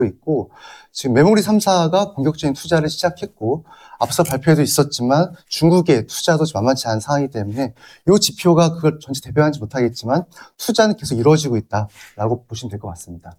있고, 지금 메모리 3사가 본격적인 투자를 시작했고, 앞서 발표에도 있었지만 중국의 투자도 만만치 않은 상황이기 때문에 이 지표가 그걸 전체 대변하지 못하겠지만 투자는 계속 이루어지고 있다라고 보시면 될 것 같습니다.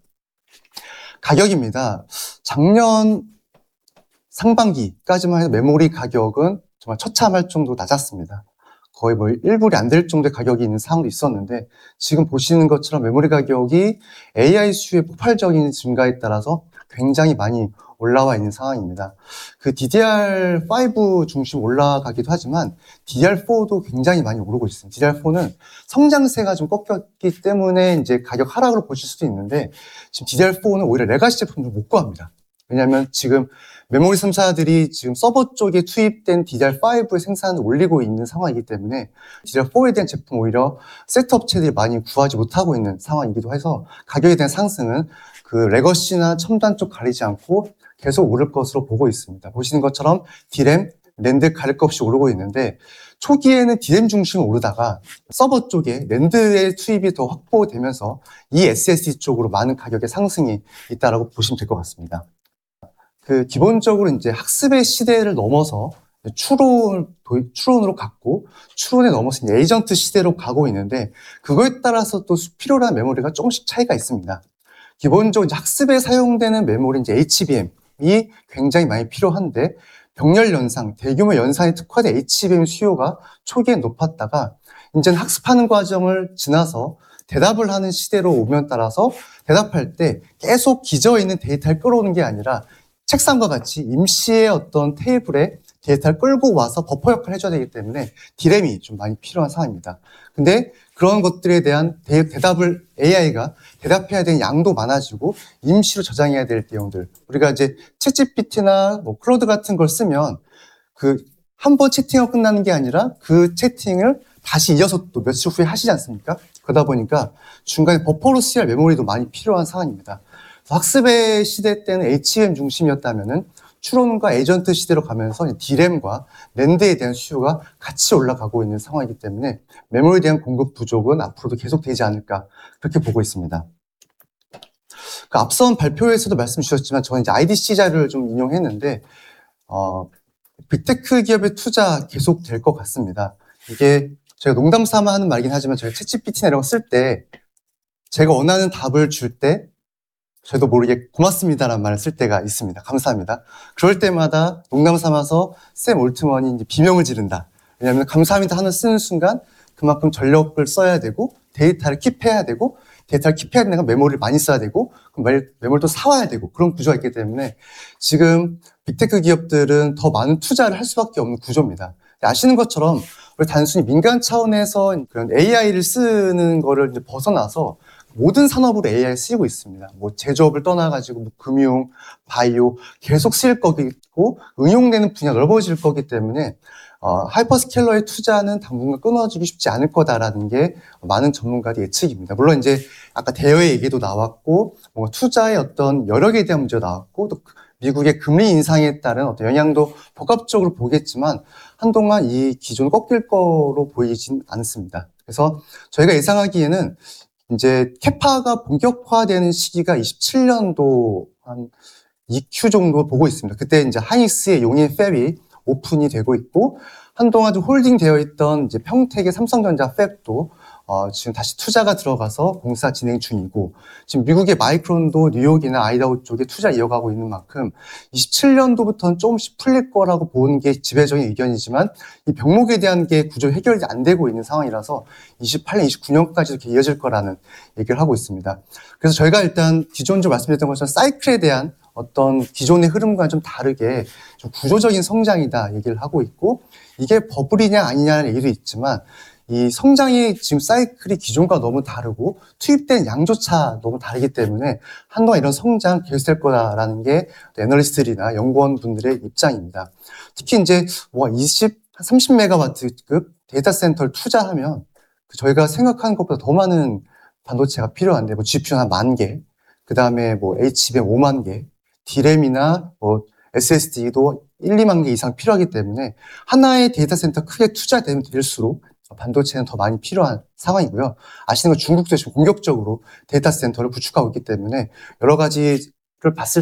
가격입니다. 작년 상반기까지만 해도 메모리 가격은 정말 처참할 정도로 낮았습니다. 거의 뭐 1불이 안 될 정도의 가격이 있는 상황도 있었는데 지금 보시는 것처럼 메모리 가격이 AI 수요의 폭발적인 증가에 따라서 굉장히 많이 올라와 있는 상황입니다. 그 DDR5 중심 올라가기도 하지만 DDR4도 굉장히 많이 오르고 있습니다. DDR4는 성장세가 좀 꺾였기 때문에 이제 가격 하락으로 보실 수도 있는데 지금 DDR4는 오히려 레가시 제품을 못 구합니다. 왜냐하면 지금 메모리 3사들이 지금 서버 쪽에 투입된 DDR5의 생산을 올리고 있는 상황이기 때문에 DDR4에 대한 제품 오히려 세트 업체들이 많이 구하지 못하고 있는 상황이기도 해서 가격에 대한 상승은 그 레거시나 첨단 쪽 가리지 않고 계속 오를 것으로 보고 있습니다. 보시는 것처럼 D램, 랜드 가릴 것 없이 오르고 있는데 초기에는 D램 중심으로 오르다가 서버 쪽에 랜드의 투입이 더 확보되면서 이 SSD 쪽으로 많은 가격의 상승이 있다라고 보시면 될 것 같습니다. 그 기본적으로 이제 학습의 시대를 넘어서 추론으로 갔고 추론에 넘어서 이제 에이전트 시대로 가고 있는데 그거에 따라서 또 필요한 메모리가 조금씩 차이가 있습니다. 기본적으로 이제 학습에 사용되는 메모리 이제 HBM이 굉장히 많이 필요한데 병렬 연산, 대규모 연산에 특화된 HBM 수요가 초기엔 높았다가 이제는 학습하는 과정을 지나서 대답을 하는 시대로 오면 따라서 대답할 때 계속 기저에 있는 데이터를 끌어오는 게 아니라 책상과 같이 임시의 어떤 테이블에 데이터를 끌고 와서 버퍼 역할을 해줘야 되기 때문에 D램이 좀 많이 필요한 상황입니다. 근데 그런 것들에 대한 대답을 AI가 대답해야 되는 양도 많아지고 임시로 저장해야 될 내용들. 우리가 이제 챗GPT나 뭐 클로드 같은 걸 쓰면 그 한 번 채팅하고 끝나는 게 아니라 그 채팅을 다시 이어서 또 며칠 후에 하시지 않습니까? 그러다 보니까 중간에 버퍼로 쓰여야 할 메모리도 많이 필요한 상황입니다. 학습의 시대 때는 HBM 중심이었다면은 추론과 에이전트 시대로 가면서 D램과 랜드에 대한 수요가 같이 올라가고 있는 상황이기 때문에 메모리에 대한 공급 부족은 앞으로도 계속되지 않을까 그렇게 보고 있습니다. 그 앞선 발표에서도 말씀 주셨지만 저는 이제 IDC 자료를 좀 인용했는데 빅테크 기업의 투자 계속 될 것 같습니다. 이게 제가 농담 삼아 하는 말이긴 하지만 제가 챗GPT나 이런 거 쓸 때 제가 원하는 답을 줄 때 저도 모르게 고맙습니다라는 말을 쓸 때가 있습니다. 감사합니다. 그럴 때마다 농담 삼아서 샘 올트먼이 이제 비명을 지른다. 왜냐하면 감사합니다 하는 쓰는 순간 그만큼 전력을 써야 되고 데이터를 킵해야 되고 데이터를 킵해야 되는 건 메모리를 많이 써야 되고 그럼 메모리도 사와야 되고 그런 구조가 있기 때문에 지금 빅테크 기업들은 더 많은 투자를 할 수밖에 없는 구조입니다. 아시는 것처럼 우리 단순히 민간 차원에서 그런 AI를 쓰는 거를 이제 벗어나서 모든 산업으로 AI 쓰이고 있습니다. 뭐 제조업을 떠나가지고 뭐 금융, 바이오 계속 쓰일 거고 응용되는 분야 넓어질 거기 때문에 하이퍼스케일러의 투자는 당분간 끊어지기 쉽지 않을 거다라는 게 많은 전문가들의 예측입니다. 물론 이제 아까 대여의 얘기도 나왔고 뭔가 투자의 어떤 여력에 대한 문제도 나왔고 또 미국의 금리 인상에 따른 어떤 영향도 복합적으로 보겠지만 한동안 이 기존을 꺾일 거로 보이진 않습니다. 그래서 저희가 예상하기에는 이제 캐파가 본격화되는 시기가 27년도 한 2Q 정도 보고 있습니다. 그때 이제 하이닉스의 용인 팹이 오픈이 되고 있고 한동안 좀 홀딩 되어 있던 이제 평택의 삼성전자 팹도 지금 다시 투자가 들어가서 공사 진행 중이고 지금 미국의 마이크론도 뉴욕이나 아이다호 쪽에 투자 이어가고 있는 만큼 27년도부터는 조금씩 풀릴 거라고 보는 게 지배적인 의견이지만 이 병목에 대한 게 구조 해결이 안 되고 있는 상황이라서 28년, 29년까지도 이렇게 이어질 거라는 얘기를 하고 있습니다. 그래서 저희가 일단 기존적으로 말씀드렸던 것처럼 사이클에 대한 어떤 기존의 흐름과 좀 다르게 좀 구조적인 성장이다 얘기를 하고 있고 이게 버블이냐 아니냐는 얘기도 있지만 이 성장의 지금 사이클이 기존과 너무 다르고 투입된 양조차 너무 다르기 때문에 한동안 이런 성장 계속될 거다라는 게 애널리스트들이나 연구원분들의 입장입니다. 특히 이제 뭐 30메가와트급 데이터 센터를 투자하면 저희가 생각하는 것보다 더 많은 반도체가 필요한데 뭐 GPU 한 10,000개, 그 다음에 뭐 HBM 5만 개, D램이나 뭐 SSD도 1-2만 개 이상 필요하기 때문에 하나의 데이터 센터 크게 투자되면 될수록 반도체는 더 많이 필요한 상황이고요. 아시는 건 중국도 지금 공격적으로 데이터 센터를 구축하고 있기 때문에 여러 가지 봤을